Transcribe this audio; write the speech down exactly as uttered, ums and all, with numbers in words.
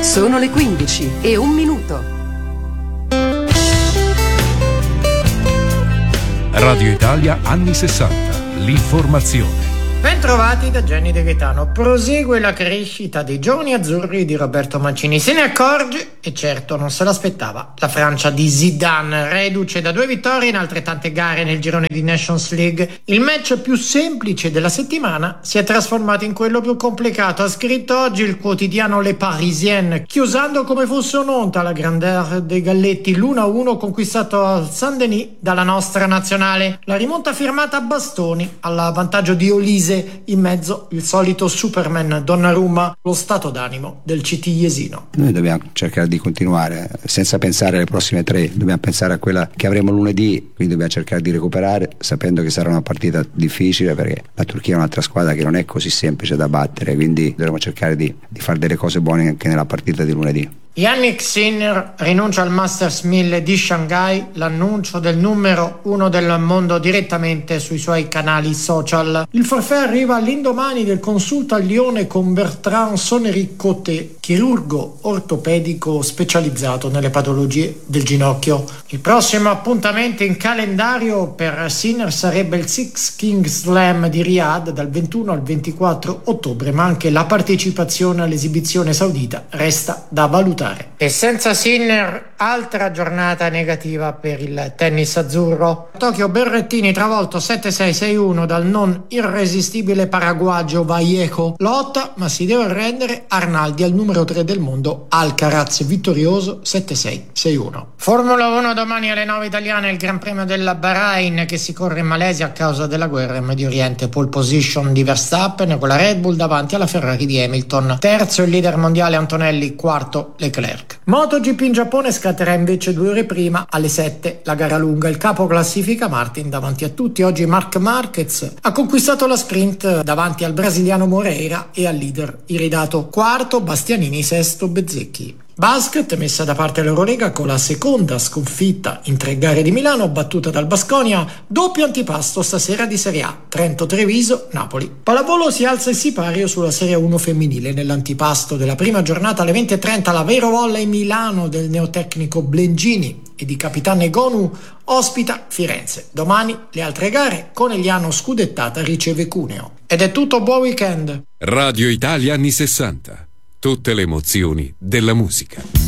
Sono le quindici e un minuto. Radio Italia anni sessanta. L'informazione. Bentrovati da Gianni De Gaetano. Prosegue la crescita dei giovani azzurri di Roberto Mancini. Se ne accorge e certo non se l'aspettava. La Francia di Zidane, reduce da due vittorie in altrettante gare nel girone di Nations League. Il match più semplice della settimana si è trasformato in quello più complicato. Ha scritto oggi il quotidiano Le Parisien, chiusando come fosse un'onta la grandeur dei Galletti, l'uno a uno conquistato al Saint-Denis dalla nostra nazionale. La rimonta firmata a bastoni, al vantaggio di Olise. In mezzo il solito Superman Donnarumma, lo stato d'animo del C T Jesino. Noi dobbiamo cercare di continuare senza pensare alle prossime tre, dobbiamo pensare a quella che avremo lunedì, quindi dobbiamo cercare di recuperare sapendo che sarà una partita difficile, perché la Turchia è un'altra squadra che non è così semplice da battere, quindi dovremo cercare di, di fare delle cose buone anche nella partita di lunedì. Yannick Sinner rinuncia al Masters mille di Shanghai, l'annuncio del numero uno del mondo direttamente sui suoi canali social. Il forfait arriva all'indomani del consulto a Lione con Bertrand Sonnery-Coté, chirurgo ortopedico specializzato nelle patologie del ginocchio. Il prossimo appuntamento in calendario per Sinner sarebbe il Six Kings Slam di Riyadh dal ventuno al ventiquattro ottobre, ma anche la partecipazione all'esibizione saudita resta da valutare. E senza Sinner, altra giornata negativa per il tennis azzurro. Tokyo Berrettini travolto sette sei sei uno dal non irresistibile paraguagio Vallejo. Lotta, ma si deve arrendere. Arnaldi al numero tre del mondo, Alcaraz vittorioso sette sei sei uno. Formula uno domani alle nove italiane, il Gran Premio della Bahrain che si corre in Malesia a causa della guerra in Medio Oriente. Pole position di Verstappen con la Red Bull davanti alla Ferrari di Hamilton. Terzo il leader mondiale Antonelli, quarto Leclerc. MotoGP in Giappone scatterà invece due ore prima, alle sette, la gara lunga. Il capo classifica Martin davanti a tutti. Oggi Marc Marquez ha conquistato la sprint davanti al brasiliano Moreira e al leader iridato quarto, Bastianini sesto, Bezzecchi. Basket, messa da parte l'Eurolega con la seconda sconfitta in tre gare di Milano, battuta dal Baskonia. Doppio antipasto stasera di Serie A, Trento-Treviso, Napoli. Pallavolo si alza il sipario sulla Serie uno femminile. Nell'antipasto della prima giornata alle venti e trenta la Vero Volley Milano del neotecnico Blengini e di Capitane Gonu ospita Firenze. Domani le altre gare, Conegliano scudettata riceve Cuneo. Ed è tutto, buon weekend. Radio Italia anni sessanta. Tutte le emozioni della musica.